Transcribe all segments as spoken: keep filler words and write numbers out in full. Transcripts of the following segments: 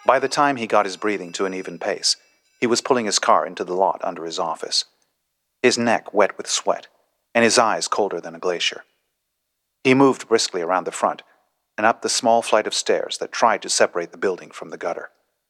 By the time he got his breathing to an even pace, he was pulling his car into the lot under his office, his neck wet with sweat, and his eyes colder than a glacier. He moved briskly around the front and up the small flight of stairs that tried to separate the building from the gutter.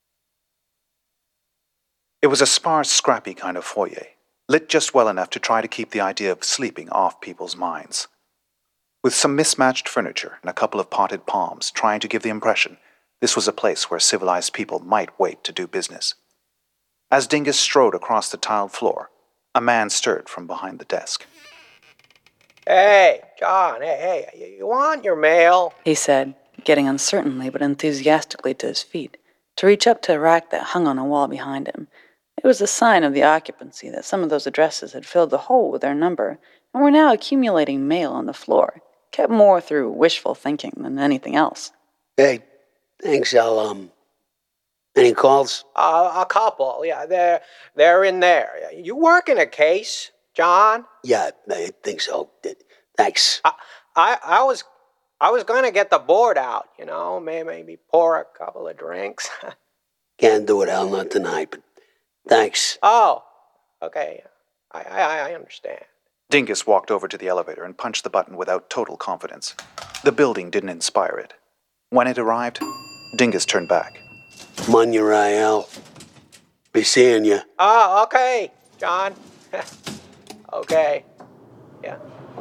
It was a sparse, scrappy kind of foyer, lit just well enough to try to keep the idea of sleeping off people's minds. With some mismatched furniture and a couple of potted palms trying to give the impression this was a place where civilized people might wait to do business. As Dingus strode across the tiled floor, a man stirred from behind the desk. "Hey, John, hey, hey, you want your mail?" he said, getting uncertainly but enthusiastically to his feet, to reach up to a rack that hung on a wall behind him. It was a sign of the occupancy that some of those addresses had filled the hole with their number and were now accumulating mail on the floor, kept more through wishful thinking than anything else. Hey, thanks, I'll, um... Any calls? Uh, a couple, yeah, they're, they're in there. You working a case, John? Yeah, I think so. Thanks. I, I, I was... I was gonna get the board out, you know, maybe, maybe pour a couple of drinks. Can't do it, Al, not tonight, but thanks. Oh, okay. I, I, I understand. Dingus walked over to the elevator and punched the button without total confidence. The building didn't inspire it. When it arrived, Dingus turned back. Come on your eye, Al. Be seeing you. Oh, okay, John. Okay. Yeah.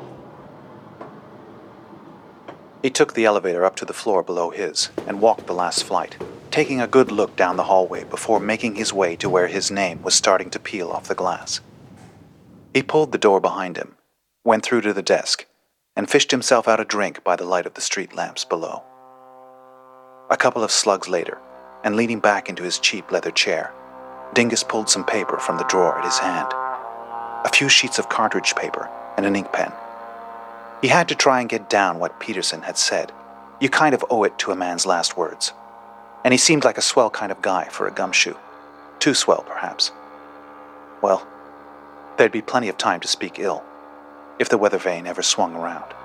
He took the elevator up to the floor below his and walked the last flight, taking a good look down the hallway before making his way to where his name was starting to peel off the glass. He pulled the door behind him, went through to the desk, and fished himself out a drink by the light of the street lamps below. A couple of slugs later, and leaning back into his cheap leather chair, Dingus pulled some paper from the drawer at his hand. A few sheets of cartridge paper and an ink pen. He had to try and get down what Peterson had said. You kind of owe it to a man's last words. And he seemed like a swell kind of guy for a gumshoe. Too swell, perhaps. Well, there'd be plenty of time to speak ill, if the weather vane ever swung around.